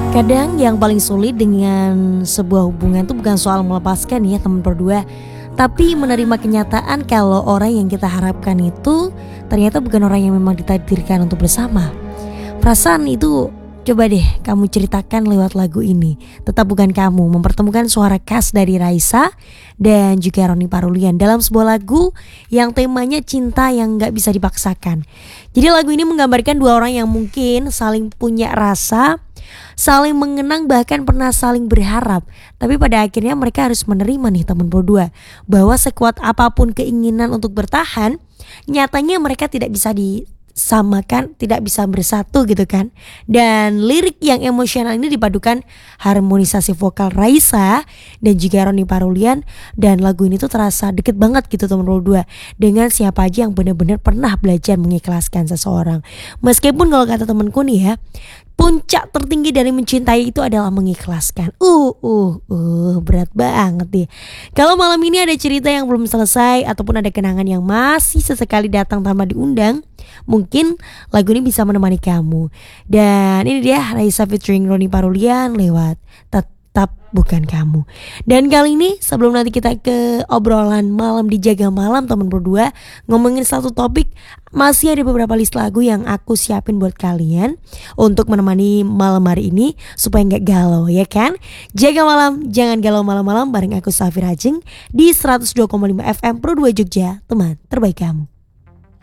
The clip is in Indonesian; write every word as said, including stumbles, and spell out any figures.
Kadang yang paling sulit dengan sebuah hubungan tuh bukan soal melepaskan ya teman berdua, tapi menerima kenyataan kalau orang yang kita harapkan itu ternyata bukan orang yang memang ditakdirkan untuk bersama. Perasaan itu coba deh kamu ceritakan lewat lagu ini. Tetap Bukan Kamu mempertemukan suara khas dari Raisa dan juga Roni Parulian dalam sebuah lagu yang temanya cinta yang gak bisa dipaksakan. Jadi lagu ini menggambarkan dua orang yang mungkin saling punya rasa, saling mengenang, bahkan pernah saling berharap. Tapi pada akhirnya mereka harus menerima nih teman berdua, bahwa sekuat apapun keinginan untuk bertahan, nyatanya mereka tidak bisa disamakan, tidak bisa bersatu gitu kan. Dan lirik yang emosional ini dipadukan harmonisasi vokal Raisa dan juga Roni Parulian. Dan lagu ini tuh terasa deket banget gitu teman berdua, dengan siapa aja yang benar-benar pernah belajar mengikhlaskan seseorang. Meskipun kalau kata temanku nih ya, puncak tertinggi dari mencintai itu adalah mengikhlaskan. Uh, uh, uh, berat banget nih. Kalau malam ini ada cerita yang belum selesai ataupun ada kenangan yang masih sesekali datang tanpa diundang, mungkin lagu ini bisa menemani kamu. Dan ini dia Raisa featuring Roni Parulian lewat Tetap Bukan Kamu. Dan kali ini sebelum nanti kita ke obrolan malam di Jaga Malam teman berdua, ngomongin satu topik, masih ada beberapa list lagu yang aku siapin buat kalian untuk menemani malam hari ini supaya gak galau ya kan. Jaga Malam, jangan galau malam-malam bareng aku Safir Hajeng di seratus dua koma lima F M Pro dua Jogja, teman terbaik kamu.